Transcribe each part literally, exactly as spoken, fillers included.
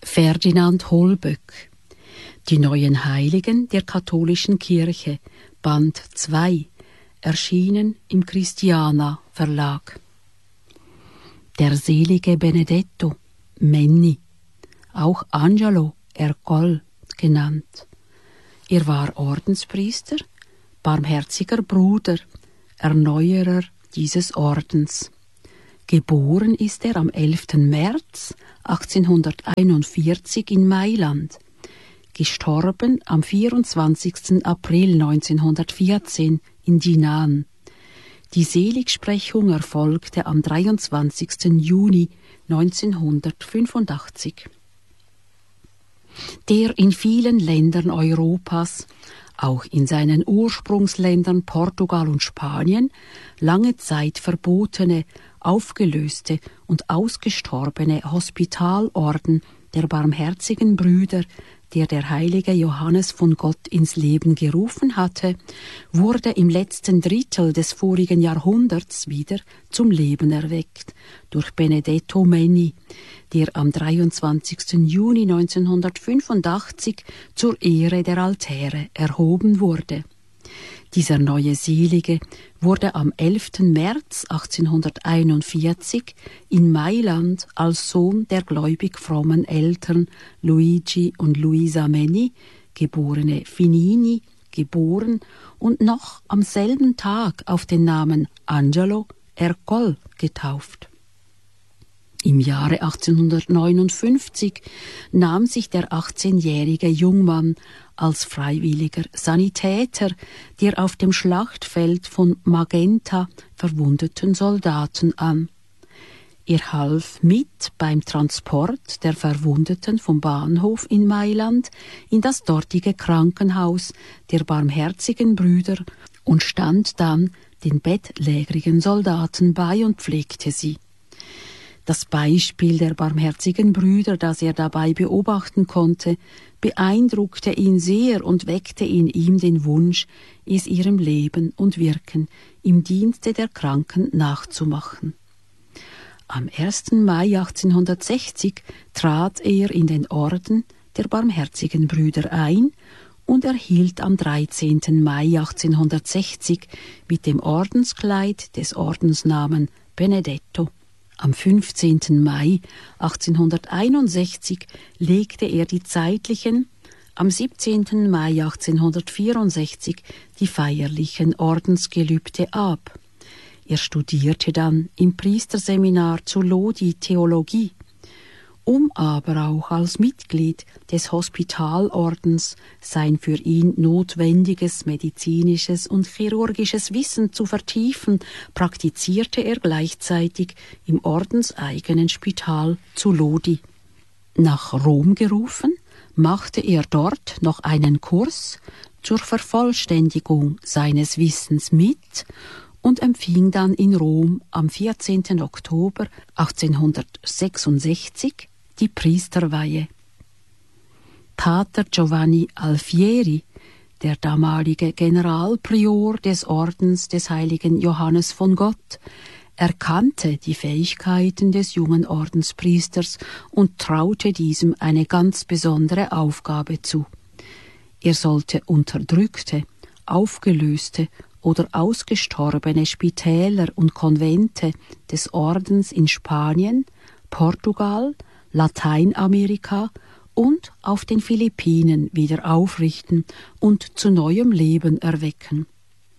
Ferdinand Holböck. Die neuen Heiligen der katholischen Kirche, Band zwei, erschienen im Christiana Verlag. Der selige Benedetto Menni, auch Angelo Ercole genannt. Er war Ordenspriester, barmherziger Bruder, Erneuerer dieses Ordens. Geboren ist er am elften März achtzehnhunderteinundvierzig in Mailand, gestorben am vierundzwanzigsten April neunzehnhundertvierzehn in Dinan. Die Seligsprechung erfolgte am dreiundzwanzigsten Juni neunzehnhundertfünfundachtzig. Der in vielen Ländern Europas, auch in seinen Ursprungsländern Portugal und Spanien, lange Zeit verbotene, aufgelöste und ausgestorbene Hospitalorden der barmherzigen Brüder, der der heilige Johannes von Gott ins Leben gerufen hatte, wurde im letzten Drittel des vorigen Jahrhunderts wieder zum Leben erweckt durch Benedetto Menni, der am dreiundzwanzigsten Juni neunzehnhundertfünfundachtzig zur Ehre der Altäre erhoben wurde. Dieser neue Selige wurde am elften März achtzehnhunderteinundvierzig in Mailand als Sohn der gläubig frommen Eltern Luigi und Luisa Menni, geborene Finini, geboren und noch am selben Tag auf den Namen Angelo Ercole getauft. Im Jahre achtzehnhundertneunundfünfzig nahm sich der achtzehnjährige Jungmann als freiwilliger Sanitäter der auf dem Schlachtfeld von Magenta verwundeten Soldaten an. Er half mit beim Transport der Verwundeten vom Bahnhof in Mailand in das dortige Krankenhaus der barmherzigen Brüder und stand dann den bettlägerigen Soldaten bei und pflegte sie. Das Beispiel der barmherzigen Brüder, das er dabei beobachten konnte, beeindruckte ihn sehr und weckte in ihm den Wunsch, es ihrem Leben und Wirken im Dienste der Kranken nachzumachen. Am ersten Mai achtzehnhundertsechzig trat er in den Orden der barmherzigen Brüder ein und erhielt am dreizehnten Mai achtzehnhundertsechzig mit dem Ordenskleid des Ordensnamen Benedetto. Am fünfzehnten Mai achtzehnhunderteinundsechzig legte er die zeitlichen, am siebzehnten Mai achtzehnhundertvierundsechzig die feierlichen Ordensgelübde ab. Er studierte dann im Priesterseminar zu Lodi Theologie, um aber auch als Mitglied des Hospitalordens sein für ihn notwendiges medizinisches und chirurgisches Wissen zu vertiefen, praktizierte er gleichzeitig im ordenseigenen Spital zu Lodi. Nach Rom gerufen, machte er dort noch einen Kurs zur Vervollständigung seines Wissens mit und empfing dann in Rom am vierzehnten Oktober achtzehnhundertsechsundsechzig die Priesterweihe. Pater Giovanni Alfieri, der damalige Generalprior des Ordens des heiligen Johannes von Gott, erkannte die Fähigkeiten des jungen Ordenspriesters und traute diesem eine ganz besondere Aufgabe zu. Er sollte unterdrückte, aufgelöste oder ausgestorbene Spitäler und Konvente des Ordens in Spanien, Portugal, Lateinamerika und auf den Philippinen wieder aufrichten und zu neuem Leben erwecken.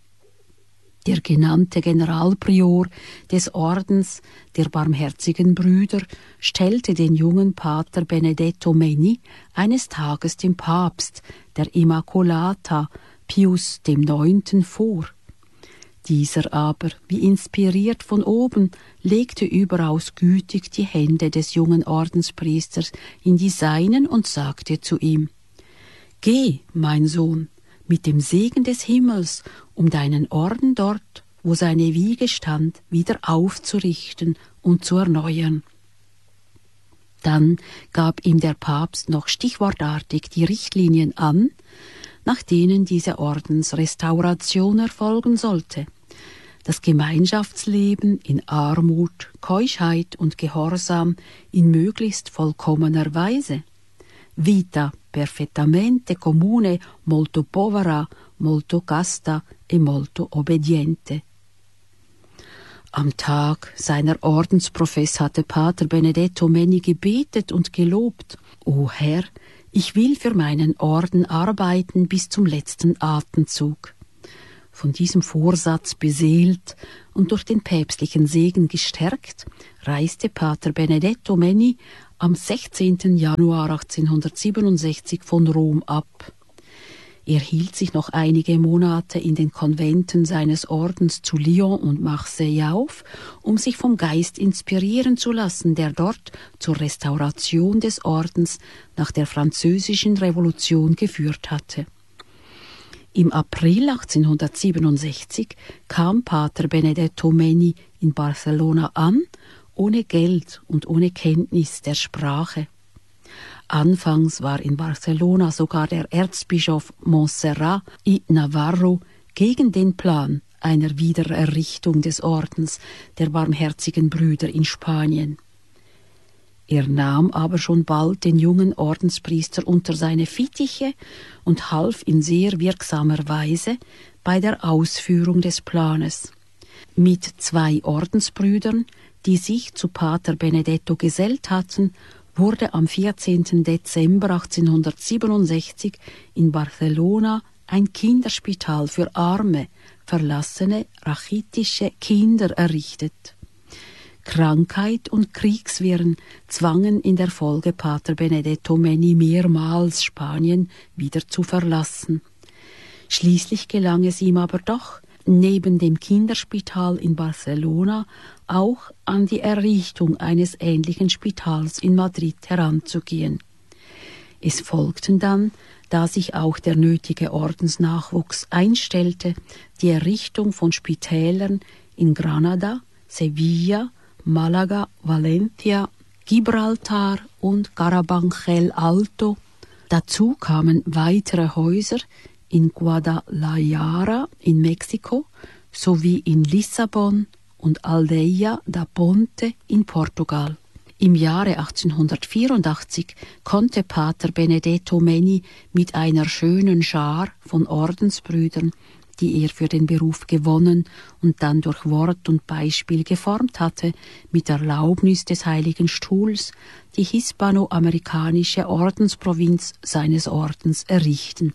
Der genannte Generalprior des Ordens der barmherzigen Brüder stellte den jungen Pater Benedetto Menni eines Tages dem Papst, der Immacolata Pius dem Neunten, vor. Dieser aber, wie inspiriert von oben, legte überaus gütig die Hände des jungen Ordenspriesters in die seinen und sagte zu ihm: »Geh, mein Sohn, mit dem Segen des Himmels, um deinen Orden dort, wo seine Wiege stand, wieder aufzurichten und zu erneuern.« Dann gab ihm der Papst noch stichwortartig die Richtlinien an, nach denen diese Ordensrestauration erfolgen sollte. Das Gemeinschaftsleben in Armut, Keuschheit und Gehorsam in möglichst vollkommener Weise, vita perfettamente comune, molto povera, molto casta e molto obbediente. Am Tag seiner Ordensprofess hatte Pater Benedetto Menni gebetet und gelobt: O Herr, ich will für meinen Orden arbeiten bis zum letzten Atemzug. Von diesem Vorsatz beseelt und durch den päpstlichen Segen gestärkt, reiste Pater Benedetto Menni am sechzehnten Januar achtzehnhundertsiebenundsechzig von Rom ab. Er hielt sich noch einige Monate in den Konventen seines Ordens zu Lyon und Marseille auf, um sich vom Geist inspirieren zu lassen, der dort zur Restauration des Ordens nach der Französischen Revolution geführt hatte. Im April achtzehnhundertsiebenundsechzig kam Pater Benedetto Menni in Barcelona an, ohne Geld und ohne Kenntnis der Sprache. Anfangs war in Barcelona sogar der Erzbischof Montserrat y Navarro gegen den Plan einer Wiedererrichtung des Ordens der Barmherzigen Brüder in Spanien. Er nahm aber schon bald den jungen Ordenspriester unter seine Fittiche und half in sehr wirksamer Weise bei der Ausführung des Planes. Mit zwei Ordensbrüdern, die sich zu Pater Benedetto gesellt hatten, wurde am vierzehnten Dezember achtzehnhundertsiebenundsechzig in Barcelona ein Kinderspital für arme, verlassene, rachitische Kinder errichtet. Krankheit und Kriegswirren zwangen in der Folge Pater Benedetto Menni mehrmals Spanien wieder zu verlassen. Schließlich gelang es ihm aber doch, neben dem Kinderspital in Barcelona auch an die Errichtung eines ähnlichen Spitals in Madrid heranzugehen. Es folgten dann, da sich auch der nötige Ordensnachwuchs einstellte, die Errichtung von Spitälern in Granada, Sevilla, Malaga, Valencia, Gibraltar und Carabanchel Alto. Dazu kamen weitere Häuser in Guadalajara in Mexiko sowie in Lissabon und Aldeia da Ponte in Portugal. Im Jahre achtzehnhundertvierundachtzig konnte Pater Benedetto Menni mit einer schönen Schar von Ordensbrüdern, die er für den Beruf gewonnen und dann durch Wort und Beispiel geformt hatte, mit Erlaubnis des Heiligen Stuhls die hispanoamerikanische Ordensprovinz seines Ordens errichten.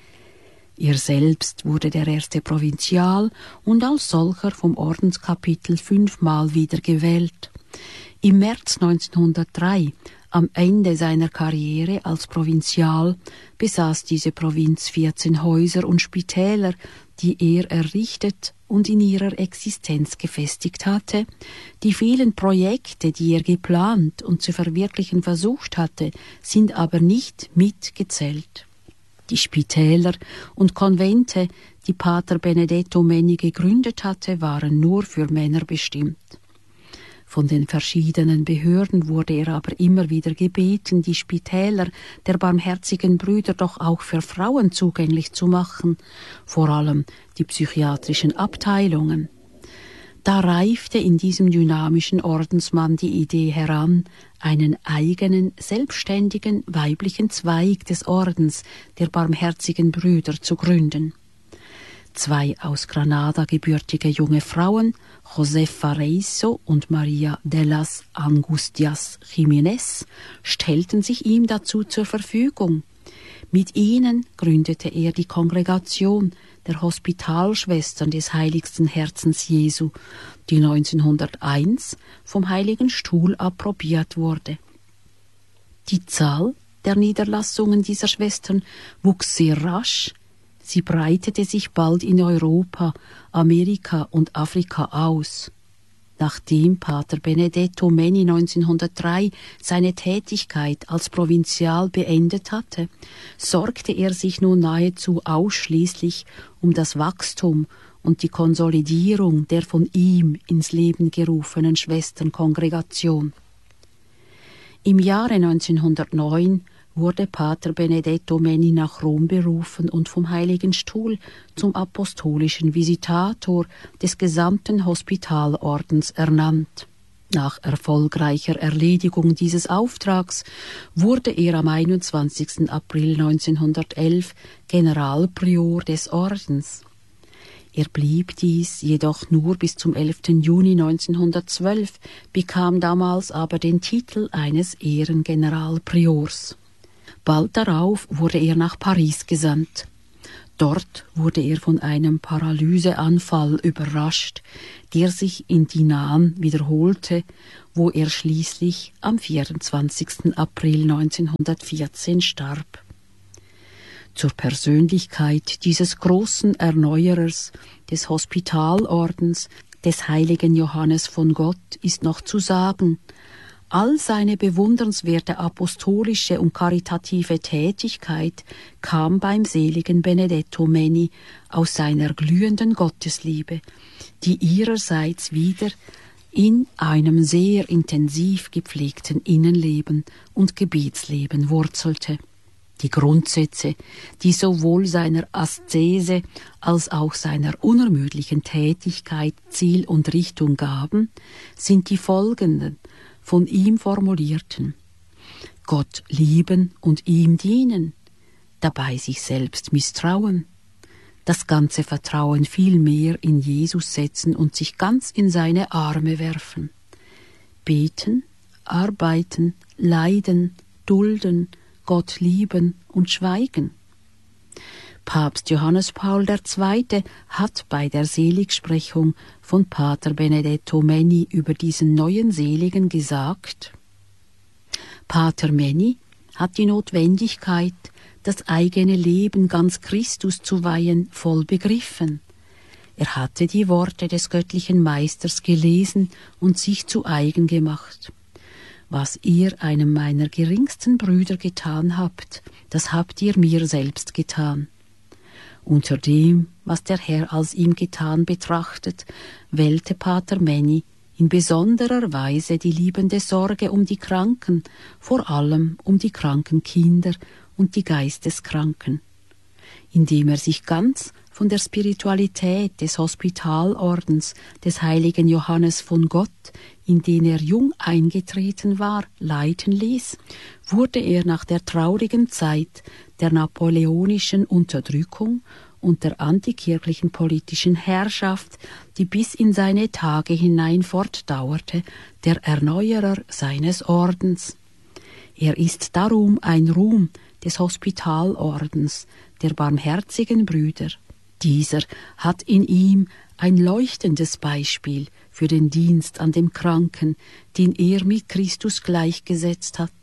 Er selbst wurde der erste Provinzial und als solcher vom Ordenskapitel fünfmal wiedergewählt. Im März neunzehnhundertdrei, am Ende seiner Karriere als Provinzial, besaß diese Provinz vierzehn Häuser und Spitäler, die er errichtet und in ihrer Existenz gefestigt hatte. Die vielen Projekte, die er geplant und zu verwirklichen versucht hatte, sind aber nicht mitgezählt. Die Spitäler und Konvente, die Pater Benedetto Menni gegründet hatte, waren nur für Männer bestimmt. Von den verschiedenen Behörden wurde er aber immer wieder gebeten, die Spitäler der Barmherzigen Brüder doch auch für Frauen zugänglich zu machen, vor allem die psychiatrischen Abteilungen. Da reifte in diesem dynamischen Ordensmann die Idee heran, einen eigenen, selbstständigen weiblichen Zweig des Ordens der Barmherzigen Brüder zu gründen. Zwei aus Granada gebürtige junge Frauen, Josefa Reiso und Maria de las Angustias Jiménez, stellten sich ihm dazu zur Verfügung. Mit ihnen gründete er die Kongregation der Hospitalschwestern des Heiligsten Herzens Jesu, die neunzehnhunderteins vom Heiligen Stuhl approbiert wurde. Die Zahl der Niederlassungen dieser Schwestern wuchs sehr rasch. Sie breitete sich bald in Europa, Amerika und Afrika aus. Nachdem Pater Benedetto Menni neunzehnhundertdrei seine Tätigkeit als Provinzial beendet hatte, sorgte er sich nun nahezu ausschließlich um das Wachstum und die Konsolidierung der von ihm ins Leben gerufenen Schwesternkongregation. Im Jahre neunzehnhundertneun wurde Pater Benedetto Menni nach Rom berufen und vom Heiligen Stuhl zum apostolischen Visitator des gesamten Hospitalordens ernannt. Nach erfolgreicher Erledigung dieses Auftrags wurde er am einundzwanzigsten April neunzehnhundertelf Generalprior des Ordens. Er blieb dies jedoch nur bis zum elften Juni neunzehnhundertzwölf, bekam damals aber den Titel eines Ehrengeneralpriors. Bald darauf wurde er nach Paris gesandt. Dort wurde er von einem Paralyseanfall überrascht, der sich in Dinan wiederholte, wo er schließlich am vierundzwanzigsten April neunzehnhundertvierzehn starb. Zur Persönlichkeit dieses großen Erneuerers des Hospitalordens des heiligen Johannes von Gott ist noch zu sagen: All seine bewundernswerte apostolische und karitative Tätigkeit kam beim seligen Benedetto Meni aus seiner glühenden Gottesliebe, die ihrerseits wieder in einem sehr intensiv gepflegten Innenleben und Gebetsleben wurzelte. Die Grundsätze, die sowohl seiner Aszese als auch seiner unermüdlichen Tätigkeit Ziel und Richtung gaben, sind die folgenden von ihm formulierten: Gott lieben und ihm dienen, dabei sich selbst misstrauen, das ganze Vertrauen vielmehr in Jesus setzen und sich ganz in seine Arme werfen, beten, arbeiten, leiden, dulden, Gott lieben und schweigen. Papst Johannes Paul der Zweite hat bei der Seligsprechung von Pater Benedetto Meni über diesen neuen Seligen gesagt: Pater Meni hat die Notwendigkeit, das eigene Leben ganz Christus zu weihen, voll begriffen. Er hatte die Worte des göttlichen Meisters gelesen und sich zu eigen gemacht. Was ihr einem meiner geringsten Brüder getan habt, das habt ihr mir selbst getan. Unter dem, was der Herr als ihm getan betrachtet, wählte Pater Meni in besonderer Weise die liebende Sorge um die Kranken, vor allem um die kranken Kinder und die Geisteskranken, indem er sich ganz von der Spiritualität des Hospitalordens des heiligen Johannes von Gott, in den er jung eingetreten war, leiten ließ, wurde er nach der traurigen Zeit der napoleonischen Unterdrückung und der antikirchlichen politischen Herrschaft, die bis in seine Tage hinein fortdauerte, der Erneuerer seines Ordens. Er ist darum ein Ruhm des Hospitalordens, der barmherzigen Brüder. Dieser hat in ihm ein leuchtendes Beispiel für den Dienst an dem Kranken, den er mit Christus gleichgesetzt hat.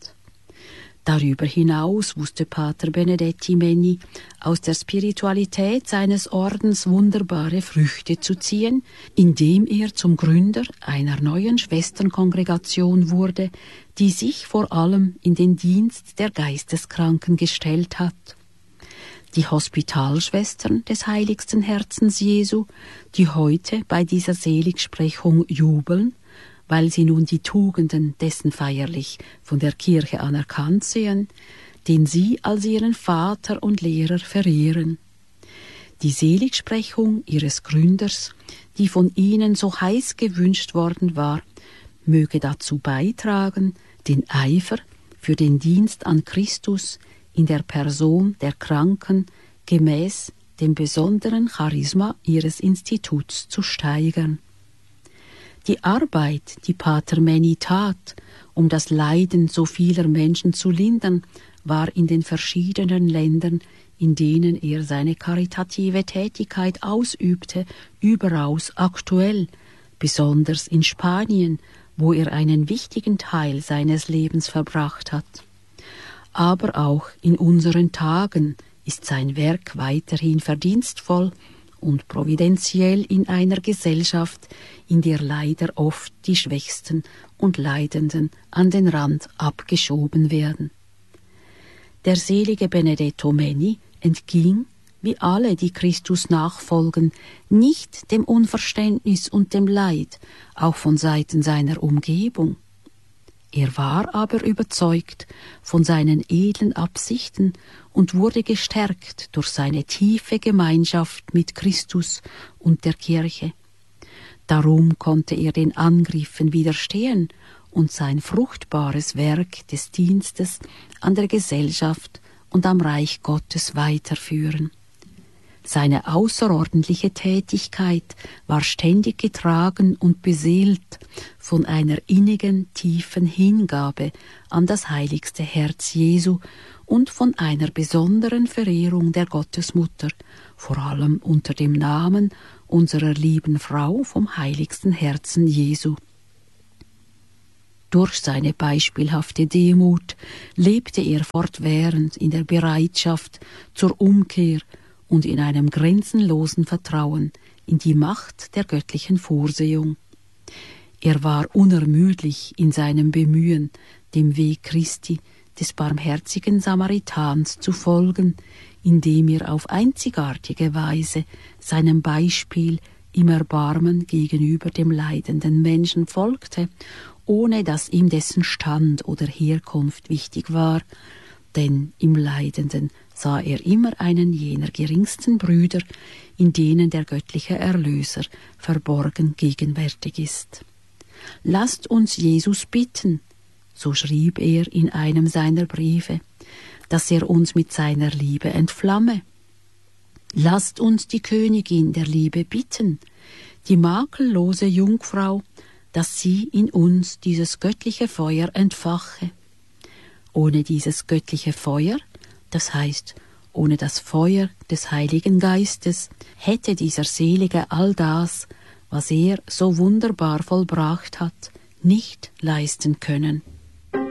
Darüber hinaus wusste Pater Benedetti Meni aus der Spiritualität seines Ordens wunderbare Früchte zu ziehen, indem er zum Gründer einer neuen Schwesternkongregation wurde, die sich vor allem in den Dienst der Geisteskranken gestellt hat. Die Hospitalschwestern des heiligsten Herzens Jesu, die heute bei dieser Seligsprechung jubeln, weil sie nun die Tugenden dessen feierlich von der Kirche anerkannt sehen, den sie als ihren Vater und Lehrer verehren. Die Seligsprechung ihres Gründers, die von ihnen so heiß gewünscht worden war, möge dazu beitragen, den Eifer für den Dienst an Christus in der Person der Kranken gemäß dem besonderen Charisma ihres Instituts zu steigern. Die Arbeit, die Pater Meni tat, um das Leiden so vieler Menschen zu lindern, war in den verschiedenen Ländern, in denen er seine karitative Tätigkeit ausübte, überaus aktuell, besonders in Spanien, wo er einen wichtigen Teil seines Lebens verbracht hat. Aber auch in unseren Tagen ist sein Werk weiterhin verdienstvoll und providentiell in einer Gesellschaft, in der leider oft die Schwächsten und Leidenden an den Rand abgeschoben werden. Der selige Benedetto Meni entging, wie alle, die Christus nachfolgen, nicht dem Unverständnis und dem Leid, auch von Seiten seiner Umgebung. Er war aber überzeugt von seinen edlen Absichten und wurde gestärkt durch seine tiefe Gemeinschaft mit Christus und der Kirche. Darum konnte er den Angriffen widerstehen und sein fruchtbares Werk des Dienstes an der Gesellschaft und am Reich Gottes weiterführen. Seine außerordentliche Tätigkeit war ständig getragen und beseelt von einer innigen, tiefen Hingabe an das heiligste Herz Jesu und von einer besonderen Verehrung der Gottesmutter, vor allem unter dem Namen unserer lieben Frau vom heiligsten Herzen Jesu. Durch seine beispielhafte Demut lebte er fortwährend in der Bereitschaft zur Umkehr und in einem grenzenlosen Vertrauen in die Macht der göttlichen Vorsehung. Er war unermüdlich in seinem Bemühen, dem Weg Christi, des barmherzigen Samaritans, zu folgen, indem er auf einzigartige Weise seinem Beispiel im Erbarmen gegenüber dem leidenden Menschen folgte, ohne dass ihm dessen Stand oder Herkunft wichtig war, denn im Leidenden sah er immer einen jener geringsten Brüder, in denen der göttliche Erlöser verborgen gegenwärtig ist. Lasst uns Jesus bitten, so schrieb er in einem seiner Briefe, dass er uns mit seiner Liebe entflamme. Lasst uns die Königin der Liebe bitten, die makellose Jungfrau, dass sie in uns dieses göttliche Feuer entfache. Ohne dieses göttliche Feuer, das heißt, ohne das Feuer des Heiligen Geistes, hätte dieser Selige all das, was er so wunderbar vollbracht hat, nicht leisten können.